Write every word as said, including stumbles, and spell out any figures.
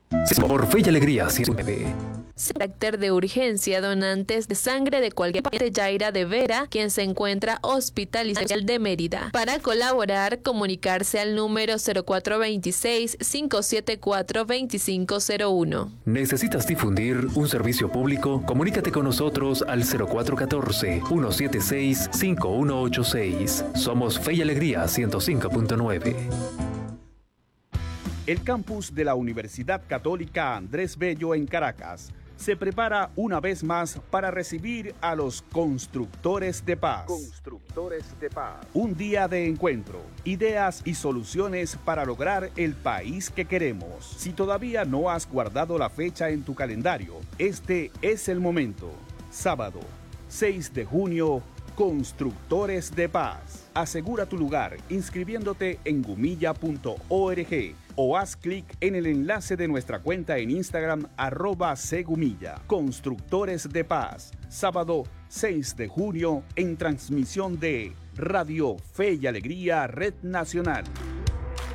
Por Fe y Alegría ciento nueve. Carácter de urgencia, donantes de sangre de cualquier paciente Yaira de Vera, quien se encuentra hospitalizado de Mérida. Para colaborar, comunicarse al número cero cuatro veintiséis, cinco siete cuatro, veinticinco cero uno. ¿Necesitas difundir un servicio público? Comunícate con nosotros al cero cuatro uno cuatro, uno siete seis, cinco uno ocho seis. Somos Fe y Alegría ciento cinco punto nueve. El campus de la Universidad Católica Andrés Bello en Caracas se prepara una vez más para recibir a los constructores de paz. Constructores de paz. Un día de encuentro, ideas y soluciones para lograr el país que queremos. Si todavía no has guardado la fecha en tu calendario, este es el momento. Sábado, seis de junio, Constructores de Paz. Asegura tu lugar inscribiéndote en gumilla punto org o haz clic en el enlace de nuestra cuenta en Instagram arroba segumilla. Constructores de Paz, sábado seis de junio en transmisión de Radio Fe y Alegría Red Nacional.